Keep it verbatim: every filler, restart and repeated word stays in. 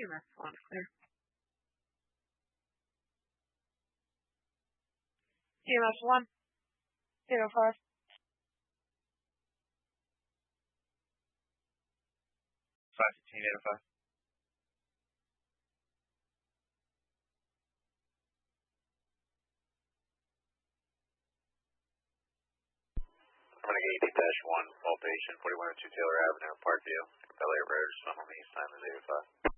M S one, clear. C M S one, zero five. five fifteen, eight oh five. Running eighty dash one, all patient, forty-one oh two Taylor Avenue, Parkview, Bel Air Road, on the east time is eight oh five.